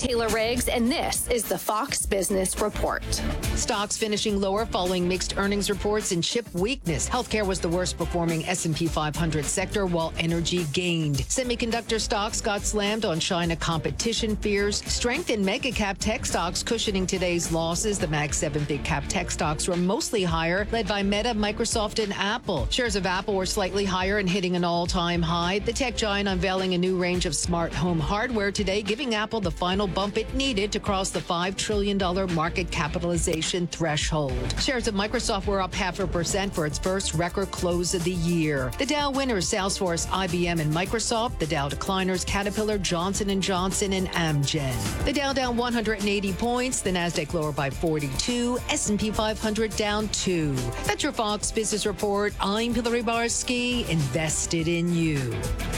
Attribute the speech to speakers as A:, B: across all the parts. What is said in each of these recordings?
A: Taylor Riggs, and this is the Fox Business Report.
B: Stocks finishing lower following mixed earnings reports and chip weakness. Healthcare was the worst performing S&P 500 sector, while energy gained. Semiconductor stocks got slammed on China competition fears. Strength in mega cap tech stocks cushioning today's losses. The Mag 7 big cap tech stocks were mostly higher, led by Meta, Microsoft, and Apple. Shares of Apple were slightly higher and hitting an all-time high. The tech giant unveiling a new range of smart home hardware today, giving Apple the final bump it needed to cross the $5 trillion market capitalization threshold. Shares of Microsoft were up 0.5% for its first record close of the year. The Dow winners, Salesforce, IBM, and Microsoft. The Dow decliners, Caterpillar, Johnson & Johnson, and Amgen. The Dow down 180 points. The Nasdaq lower by 42. S&P 500 down 2. That's your Fox Business Report. I'm Hillary Barsky, invested in you.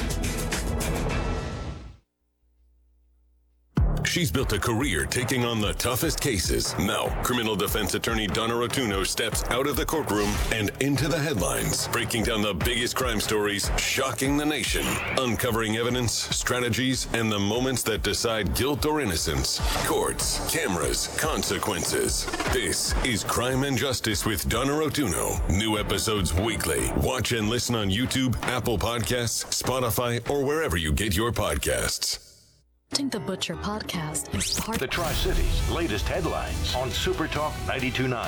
C: She's built a career taking on the toughest cases. Now, criminal defense attorney Donna Rotuno steps out of the courtroom and into the headlines, breaking down the biggest crime stories, shocking the nation, uncovering evidence, strategies, and the moments that decide guilt or innocence. Courts, cameras, consequences. This is Crime and Justice with Donna Rotuno. New episodes weekly. Watch and listen on YouTube, Apple Podcasts, Spotify, or wherever you get your podcasts.
D: The Butcher Podcast is part
E: the Tri-Cities latest headlines on Super Talk 92.9.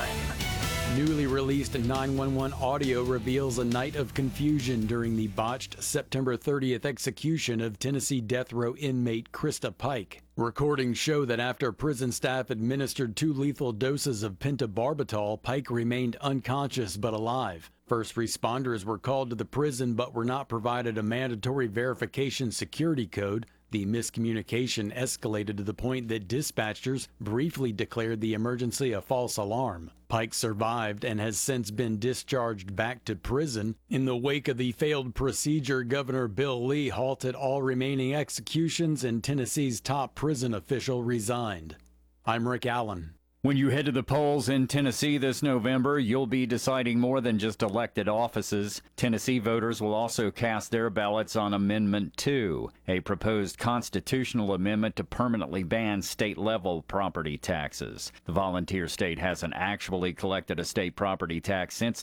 F: Newly released 911 audio reveals a night of confusion during the botched September 30th execution of Tennessee death row inmate Krista Pike. Recordings show that after prison staff administered 2 lethal doses of pentobarbital, Pike remained unconscious but alive. First responders were called to the prison but were not provided a mandatory verification security code. The miscommunication escalated to the point that dispatchers briefly declared the emergency a false alarm. Pike survived and has since been discharged back to prison. In the wake of the failed procedure, Governor Bill Lee halted all remaining executions and Tennessee's top prison official resigned. I'm Rick Allen.
G: When you head to the polls in Tennessee this November, you'll be deciding more than just elected offices. Tennessee voters will also cast their ballots on Amendment 2, a proposed constitutional amendment to permanently ban state-level property taxes. The volunteer state hasn't actually collected a state property tax since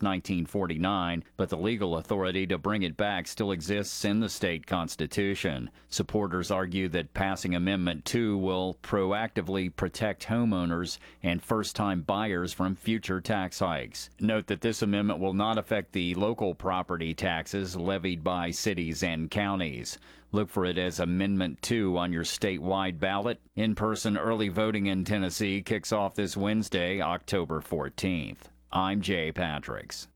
G: 1949, but the legal authority to bring it back still exists in the state constitution. Supporters argue that passing Amendment 2 will proactively protect homeowners and first-time buyers from future tax hikes. Note that this amendment will not affect the local property taxes levied by cities and counties. Look for it as Amendment 2 on your statewide ballot. In-person early voting in Tennessee kicks off this Wednesday, October 14th. I'm Jay Patricks.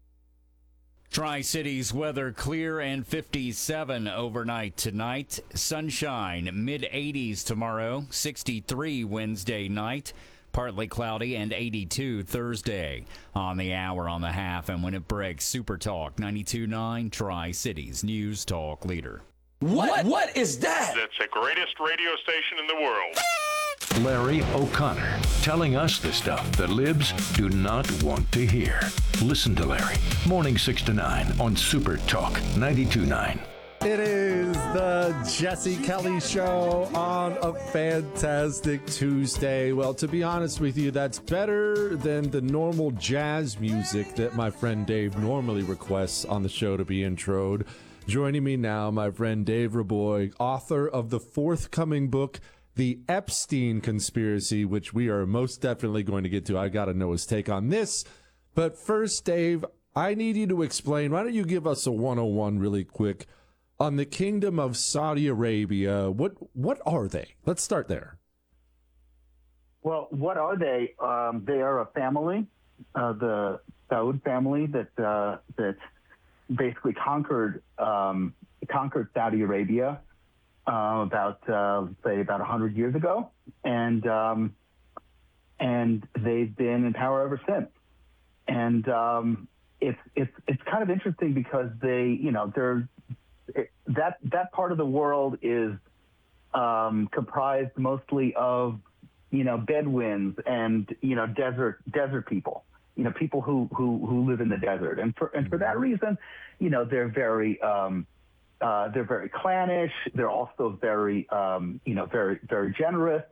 G: Tri-Cities weather clear and 57 overnight tonight. Sunshine, mid-80s tomorrow, 63 Wednesday night. Partly cloudy and 82 Thursday. On the hour, on the half, and when it breaks, Super Talk 92.9 Tri-Cities News Talk Leader.
H: What is that?
I: That's the greatest radio station in the world.
E: Larry O'Connor, telling us the stuff the libs do not want to hear. Listen to Larry, morning 6 to 9 on Super Talk 92.9.
J: It is the Jesse Kelly Show on a fantastic Tuesday. Well, to be honest with you, that's better than the normal jazz music that my friend Dave normally requests on the show to be introed. Joining me now, my friend Dave Raboy, author of the forthcoming book, The Epstein Conspiracy, which we are most definitely going to get to. I got to know his take on this. But first, Dave, I need you to explain. Why don't you give us a 101 really quick on the Kingdom of Saudi Arabia? What are they? Let's start there.
K: Well, what are they? They are a family, the Saud family that basically conquered Saudi Arabia about 100 years ago, and they've been in power ever since. And it's kind of interesting because that part of the world is comprised mostly of Bedouins and desert people, people who live in the desert, and for that reason, they're very clannish. They're also very very generous.